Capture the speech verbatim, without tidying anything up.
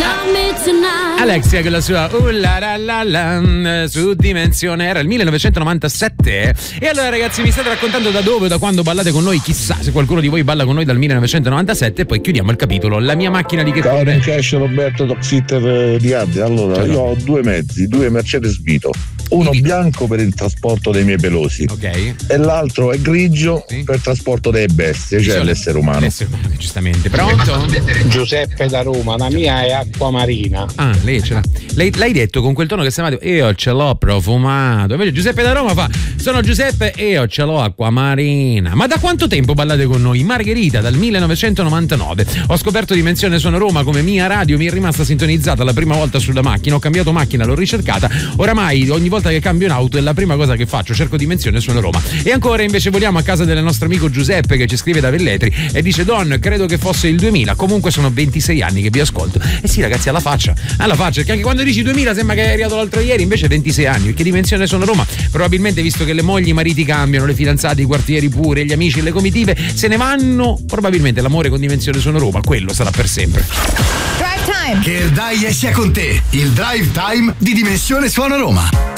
Alexia con la sua uh la la la la su Dimensione, era il millenovecentonovantasette. E allora ragazzi, mi state raccontando da dove o da quando ballate con noi? Chissà se qualcuno di voi balla con noi dal millenovecentonovantasette. E poi chiudiamo il capitolo. La mia macchina di che Ciao, in cash Roberto Toxitter di Addi. Allora, ciao, io ho due mezzi, due Mercedes Vito. Uno bianco per il trasporto dei miei pelosi, ok, e l'altro è grigio, sì, per trasporto delle bestie, cioè l'essere umano. L'essere umano, giustamente. Pronto? Giuseppe da Roma, la mia è acqua marina. Ah, lei ce l'ha. Lei, l'hai detto con quel tono che sembra io ce l'ho profumato. Invece Giuseppe da Roma fa: sono Giuseppe e io ce l'ho acqua marina. Ma da quanto tempo ballate con noi? Margherita, dal millenovecentonovantanove. Ho scoperto Dimensione Suona Roma come mia radio, mi è rimasta sintonizzata la prima volta sulla macchina, ho cambiato macchina, l'ho ricercata, oramai ogni volta che cambio in auto è la prima cosa che faccio, cerco Dimensione Suona Roma. E ancora invece voliamo a casa del nostro amico Giuseppe che ci scrive da Velletri e dice: Don, credo che fosse il duemila, comunque sono ventisei anni che vi ascolto. Eh sì ragazzi, alla faccia, alla faccia, perché anche quando dici duemila sembra che è arrivato l'altro ieri, invece ventisei anni, perché Dimensione Suona Roma probabilmente, visto che le mogli, i mariti cambiano, le fidanzate, i quartieri pure, gli amici e le comitive se ne vanno, probabilmente l'amore con Dimensione Suona Roma quello sarà per sempre. Drive Time, che il dai sia con te, il Drive Time di Dimensione Suona Roma.